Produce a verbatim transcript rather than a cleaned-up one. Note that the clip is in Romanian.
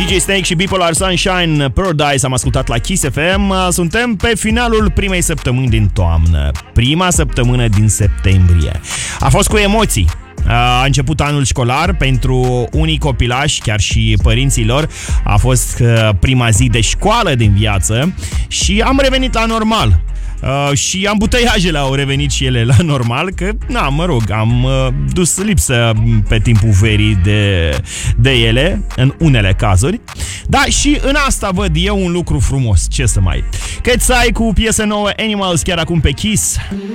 D J Snake și Bipolar Sunshine, Paradise am ascultat la Kiss F M. Suntem pe finalul primei săptămâni din toamnă, prima săptămână din septembrie. A fost cu emoții. A început anul școlar pentru unii copilași, chiar și părinții lor. A fost prima zi de școală din viață și am revenit la normal. Uh, și ambuteiajele au revenit și ele la normal, că, na, mă rog, am uh, dus lipsă pe timpul verii de, de ele, în unele cazuri. Da, și în asta văd eu un lucru frumos, ce să mai... Cat's Eye cu piesă nouă Animals chiar acum pe Kiss.